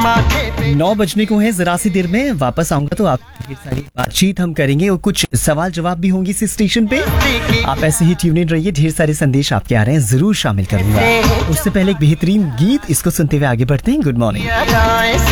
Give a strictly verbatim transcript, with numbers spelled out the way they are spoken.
नौ बजने को है, जरा सी देर में वापस आऊंगा तो आप ढेर सारी बातचीत हम करेंगे और कुछ सवाल जवाब भी होंगे इस स्टेशन पे। आप ऐसे ही ट्यून इन रहिए, ढेर सारे संदेश आपके आ रहे हैं, जरूर शामिल करूंगा। उससे पहले एक बेहतरीन गीत, इसको सुनते हुए आगे बढ़ते हैं। Good morning.